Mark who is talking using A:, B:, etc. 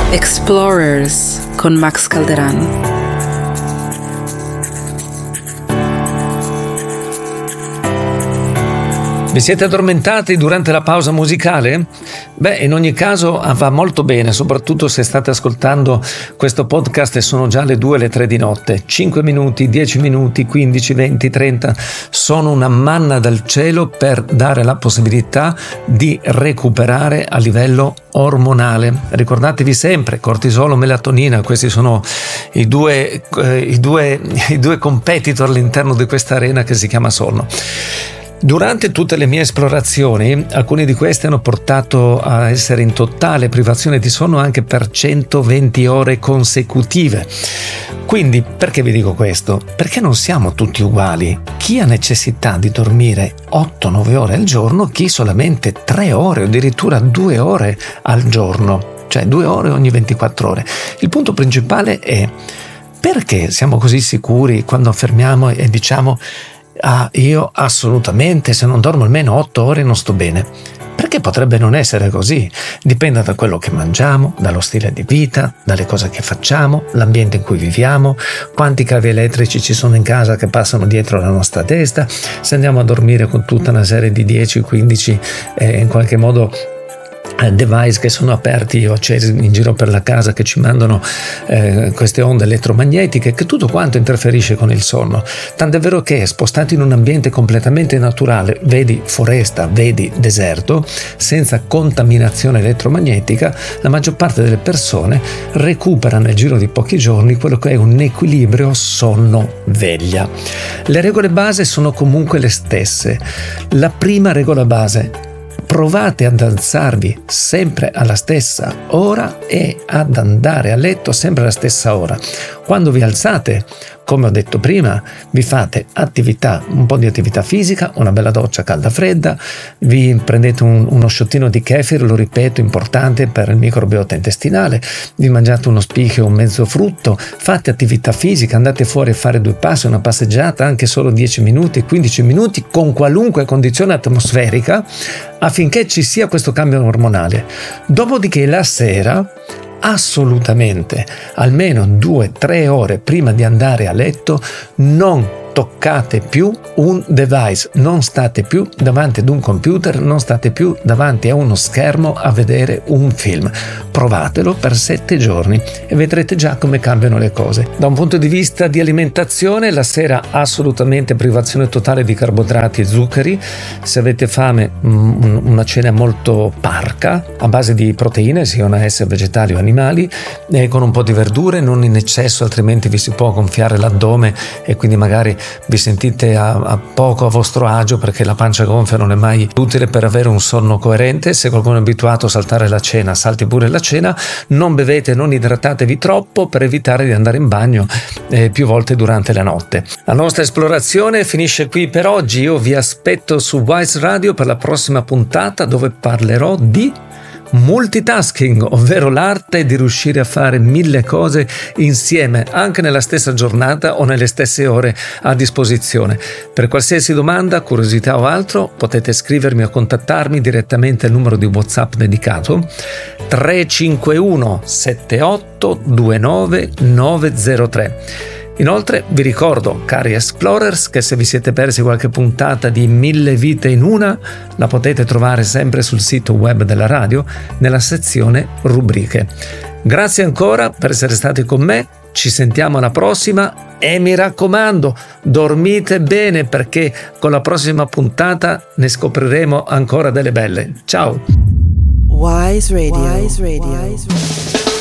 A: Explorers con Max Calderan.
B: Vi siete addormentati durante la pausa musicale? In ogni caso va molto bene, soprattutto se state ascoltando questo podcast e sono già le 2 le 3 di notte. 5 minuti, 10 minuti, 15, 20, 30 sono una manna dal cielo per dare la possibilità di recuperare a livello ormonale. Ricordatevi sempre, cortisolo, melatonina, questi sono i due competitor all'interno di questa arena che si chiama sonno. Durante tutte le mie esplorazioni, alcune di queste hanno portato a essere in totale privazione di sonno anche per 120 ore consecutive. Quindi, perché vi dico questo? Perché non siamo tutti uguali. Chi ha necessità di dormire 8-9 ore al giorno, chi solamente 3 ore o addirittura 2 ore al giorno, cioè 2 ore ogni 24 ore. Il punto principale è: perché siamo così sicuri quando affermiamo e diciamo io assolutamente, se non dormo almeno 8 ore non sto bene? Perché potrebbe non essere così. Dipende da quello che mangiamo, dallo stile di vita, dalle cose che facciamo, l'ambiente in cui viviamo, quanti cavi elettrici ci sono in casa che passano dietro la nostra testa, se andiamo a dormire con tutta una serie di 10-15 in qualche modo device che sono aperti o accesi in giro per la casa, che ci mandano queste onde elettromagnetiche, che tutto quanto interferisce con il sonno. Tant'è vero che, spostati in un ambiente completamente naturale, vedi foresta, vedi deserto, senza contaminazione elettromagnetica, la maggior parte delle persone recupera nel giro di pochi giorni quello che è un equilibrio sonno-veglia. Le regole base sono comunque le stesse. La prima regola base: provate ad alzarvi sempre alla stessa ora e ad andare a letto sempre alla stessa ora. Quando vi alzate, come ho detto prima, vi fate un po' di attività fisica, una bella doccia calda fredda, vi prendete uno sciottino di kefir, lo ripeto, importante per il microbiota intestinale, vi mangiate uno spicchio o un mezzo frutto, fate attività fisica, andate fuori a fare 2 passi, una passeggiata, anche solo 10 minuti, 15 minuti, con qualunque condizione atmosferica, affinché ci sia questo cambio ormonale. Dopodiché la sera, assolutamente, almeno 2-3 ore prima di andare a letto, non toccate più un device, non state più davanti ad un computer, non state più davanti a uno schermo a vedere un film. Provatelo per 7 giorni e vedrete già come cambiano le cose. Da un punto di vista di alimentazione, la sera assolutamente privazione totale di carboidrati e zuccheri. Se avete fame, una cena molto parca, a base di proteine, siano esse vegetali o animali, con un po' di verdure, non in eccesso, altrimenti vi si può gonfiare l'addome e quindi magari vi sentite a poco a vostro agio, perché la pancia gonfia non è mai utile per avere un sonno coerente. Se qualcuno è abituato a saltare la cena, salti pure la cena. Non bevete, non idratatevi troppo per evitare di andare in bagno più volte durante la notte. La nostra esplorazione finisce qui per oggi. Io vi aspetto su Wise Radio per la prossima puntata, dove parlerò di multitasking, ovvero l'arte di riuscire a fare 1000 cose insieme, anche nella stessa giornata o nelle stesse ore a disposizione. Per qualsiasi domanda, curiosità o altro, potete scrivermi o contattarmi direttamente al numero di WhatsApp dedicato 351 78 29 903. Inoltre vi ricordo, cari Explorers, che se vi siete persi qualche puntata di 1000 vite in una, la potete trovare sempre sul sito web della radio, nella sezione rubriche. Grazie ancora per essere stati con me, ci sentiamo alla prossima e mi raccomando, dormite bene, perché con la prossima puntata ne scopriremo ancora delle belle. Ciao!
A: Wise Radio.